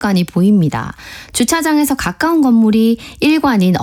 선박관이 보입니다. 주차장에서 가까운 건물이 1관인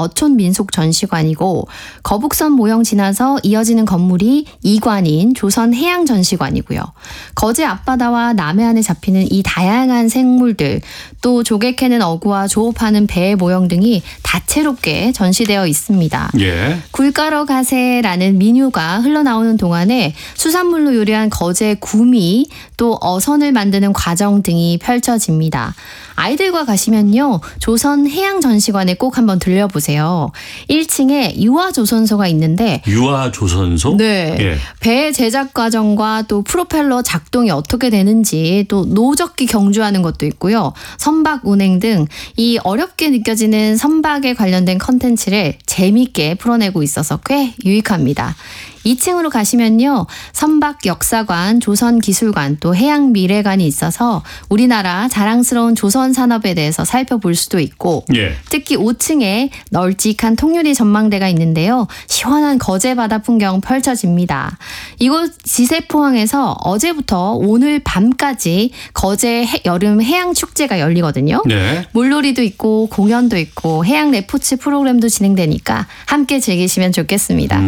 어촌민속전시관이고 거북선 모형 지나서 이어지는 건물이 2관인 조선해양전시관이고요. 거제 앞바다와 남해안에 잡히는 이 다양한 생물들, 또 조개 캐는 어구와 조업하는 배의 모형 등이 다채롭게 전시되어 있습니다. 예. 굴 까러 가세라는 민요가 흘러나오는 동안에 수산물로 요리한 거제 구미, 또 어선을 만드는 과정 등이 펼쳐집니다. 아이들과 가시면요, 조선해양전시관에 꼭 한번 들려보세요. 1층에 유화조선소가 있는데 유화조선소? 네. 예. 배 제작 과정과 또 프로펠러 작동이 어떻게 되는지, 또 노젓기 경주하는 것도 있고요. 선박 운행 등 이 어렵게 느껴지는 선박에 관련된 컨텐츠를 재미있게 풀어내고 있어서 꽤 유익합니다. 2층으로 가시면요, 선박 역사관, 조선기술관, 또 해양미래관이 있어서 우리나라 자랑스러운 조선 산업에 대해서 살펴볼 수도 있고, 예. 특히 5층에 널찍한 통유리 전망대가 있는데요, 시원한 거제 바다 풍경 펼쳐집니다. 이곳 지세포항에서 어제부터 오늘 밤까지 거제 여름 해양축제가 열리거든요. 네. 물놀이도 있고 공연도 있고 해양 레포츠 프로그램도 진행되니까 함께 즐기시면 좋겠습니다.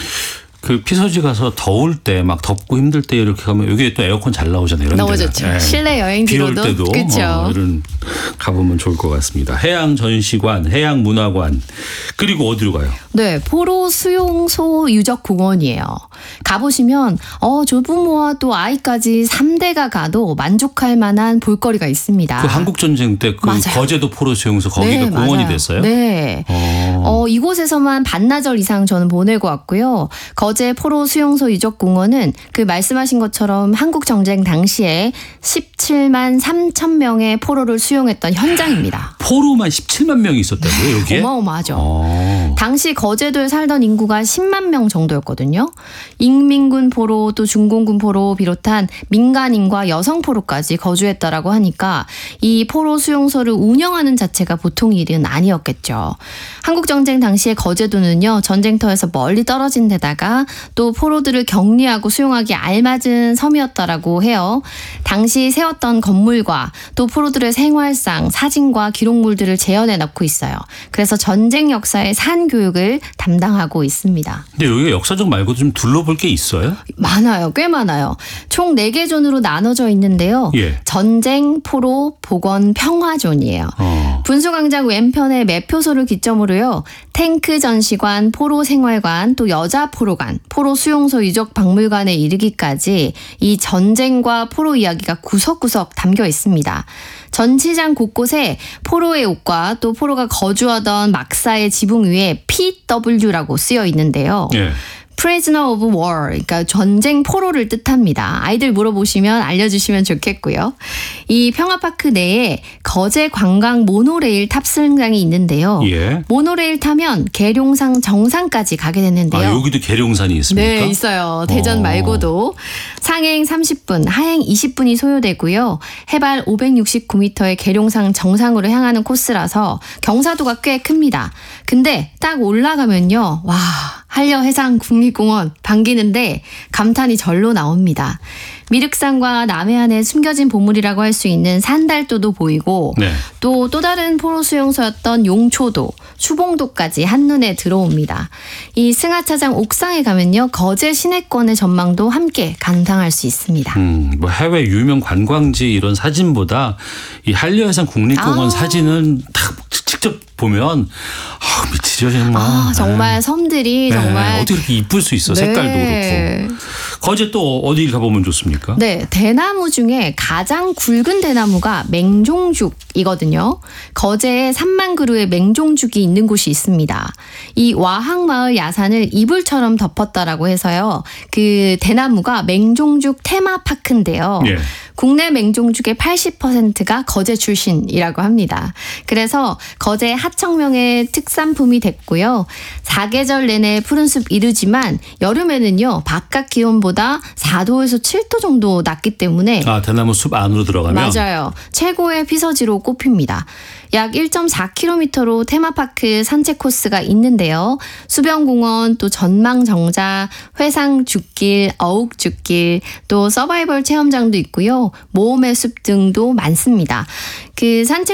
그 피서지 가서 더울 때, 막 덥고 힘들 때 이렇게 가면 여기 또 에어컨 잘 나오잖아요. 이런 너무 데는. 좋죠. 예. 실내 여행지로도. 비올 때도 그렇죠. 이런 가보면 좋을 것 같습니다. 해양전시관, 해양문화관, 그리고 어디로 가요? 네, 포로 수용소 유적공원이에요. 가보시면 조부모와 또 아이까지 3대가 가도 만족할 만한 볼거리가 있습니다. 그 한국전쟁 때 그 맞아요. 거제도 포로 수용소 거기가 네, 공원이 맞아요. 됐어요? 네. 이곳에서만 반나절 이상 저는 보내고 왔고요. 거제 포로 수용소 유적공원은 그 말씀하신 것처럼 한국전쟁 당시에 17만 3천 명의 포로를 수용했던 현장입니다. 포로만 17만 명이 있었다고요, 여기에? 어마어마하죠. 당시 거제도에 살던 인구가 10만 명 정도였거든요. 인민군 포로, 또 중공군 포로 비롯한 민간인과 여성 포로까지 거주했다라고 하니까 이 포로 수용소를 운영하는 자체가 보통 일은 아니었겠죠. 한국전쟁 당시에 거제도는요, 전쟁터에서 멀리 떨어진 데다가 또 포로들을 격리하고 수용하기 알맞은 섬이었다라고 해요. 당시 세웠던 건물과 또 포로들의 생활상, 사진과 기록물들을 재현해 놓고 있어요. 그래서 전쟁 역사의 산 교육을 담당하고 있습니다. 근데 여기 역사적 말고도 좀 둘러볼 게 있어요? 많아요. 꽤 많아요. 총 4개 존으로 나눠져 있는데요. 예. 전쟁, 포로, 복원, 평화존이에요. 분수광장 왼편의 매표소를 기점으로요, 탱크 전시관, 포로 생활관, 또 여자 포로관, 포로 수용소 유적 박물관에 이르기까지 이 전쟁과 포로 이야기가 구석구석 담겨 있습니다. 전시장 곳곳에 포로의 옷과 또 포로가 거주하던 막사의 지붕 위에 PW라고 쓰여 있는데요. 예. Prisoner of War, 그러니까 전쟁 포로를 뜻합니다. 아이들 물어보시면 알려주시면 좋겠고요. 이 평화파크 내에 거제 관광 모노레일 탑승장이 있는데요. 예. 모노레일 타면 계룡산 정상까지 가게 되는데요. 아, 여기도 계룡산이 있습니까? 네, 있어요. 대전 말고도 상행 30분, 하행 20분이 소요되고요. 해발 569m의 계룡산 정상으로 향하는 코스라서 경사도가 꽤 큽니다. 근데 딱 올라가면요, 와, 한려해상 국립공원 반기는데 감탄이 절로 나옵니다. 미륵산과 남해안에 숨겨진 보물이라고 할 수 있는 산달도도 보이고, 네. 또 다른 포로 수용소였던 용초도, 추봉도까지 한눈에 들어옵니다. 이 승하차장 옥상에 가면요, 거제 시내권의 전망도 함께 감상할 수 있습니다. 뭐 해외 유명 관광지 이런 사진보다 이 한려해상 국립공원 사진은 딱 직접 보면 미치죠 정말. 정말 섬들이 정말 어떻게 그렇게 이쁠 수 있어. 색깔도 그렇고. 거제 또 어디 가보면 좋습니까? 네, 대나무 중에 가장 굵은 대나무가 맹종죽이거든요. 거제에 3만 그루의 맹종죽이 있는 곳이 있습니다. 이 와항마을 야산을 이불처럼 덮었다라고 해서요, 그 대나무가 맹종죽 테마파크인데요. 예. 국내 맹종죽의 80%가 거제 출신이라고 합니다. 그래서 거제 하청명의 특산품이 됐고요. 사계절 내내 푸른 숲 이루지만 여름에는요, 바깥 기온보다 4도에서 7도 정도 낮기 때문에 대나무 숲 안으로 들어가면 맞아요. 최고의 피서지로 꼽힙니다. 약 1.4km로 테마파크 산책 코스가 있는데요. 수변공원, 또 전망정자, 회상죽길, 어욱죽길, 또 서바이벌 체험장도 있고요. 모험의 숲 등도 많습니다. 그 산책